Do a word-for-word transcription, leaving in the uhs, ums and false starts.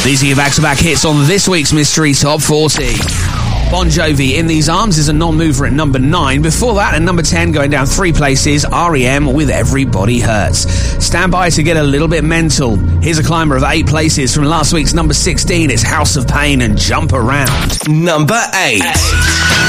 These are your back-to-back hits on this week's Mystery Top forty. Bon Jovi, In These Arms, is a non-mover at number nine. Before that, at number ten, going down three places, R E M with Everybody Hurts. Stand by to get a little bit mental. Here's a climber of eight places from last week's number sixteen. It's House of Pain and Jump Around. Number eight.